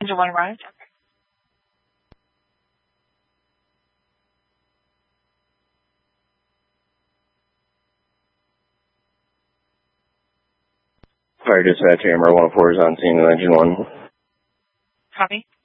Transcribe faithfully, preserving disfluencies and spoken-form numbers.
Engine one arrived. Fire dispatch, Amber one oh four is on scene with engine one. Copy.